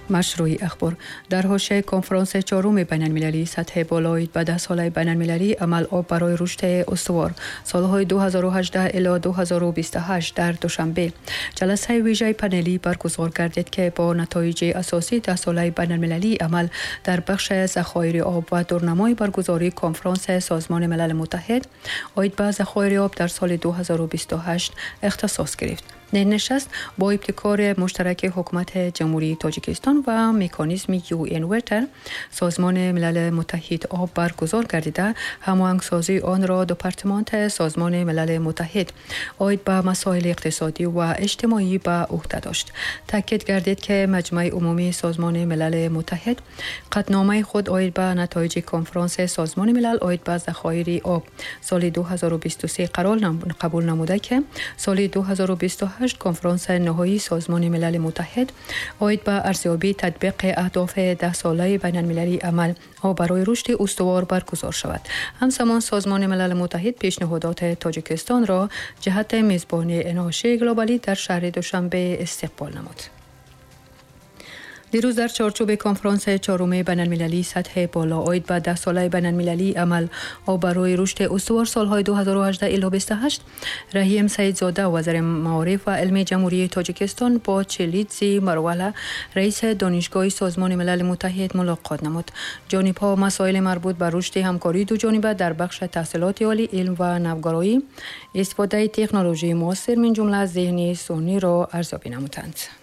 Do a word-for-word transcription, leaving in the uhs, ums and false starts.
مشروعی اخبار در حوزه کنفرانس چهارم بین المللی سطح بالای و ده ساله بین المللی عمل آب برای رشد استوار سالهای دو هزار و هجده الی دو هزار و بیست و هشت در دوشنبه جلسه ویژه پنلی برگزار گردید که با نتایج اساسی ده ساله بین المللی عمل در بخش ذخایر آب و دورنمای برگزاری کنفرانس سازمان ملل متحد آید به ذخایر آب در سال دو هزار و بیست و هشت اختصاص گرفت. این نشست با ابتکار مشترک حکومت جمهوری تاجیکستان و مکانیزم یو این واتر سازمان ملل متحد آب برگزار گردیده هماهنگسازی آن را دپارتمان سازمان ملل متحد آید به مسائل اقتصادی و اجتماعی به عهده داشت. تاکید گردید که مجمع عمومی سازمان ملل متحد قطعنامه خود آید به نتایج کنفرانس سازمان ملل آید به ذخایر آب سال دو هزار و بیست و سه قرار قبول نموده که سال دو هزار و بیست و هشت کنفرانس نهایی سازمان ملل متحد آید به ارزیابی تطبیق اهداف ده ساله بین المللی عمل و برای رشد استوار برگزار شود. همزمان سازمان ملل متحد پیشنهادات تاجیکستان را جهت میزبانی انعاشه گلوبالی در شهر دوشنبه استقبال نمود. دیروز در چارچوب کنفرانس چهارم بین المللی سطح بالا آید به ده ساله بین المللی عمل و برای رشد استوار سالهای دو هزار و هجده الی بیست و هشت رحیم سیدزاده وزیر معارف و علم جمهوری تاجیکستان با چلیدزی مرواله رئیس دانشگاه سازمان ملل متحد ملاقات نمود. جانب‌ها مسائل مربوط به رشد همکاری دو جانبه در بخش تحصیلات عالی، علم و نوگرایی، استفاده تکنولوژی معاصر من جمله ذهن سونی را ارزیابی نمودند.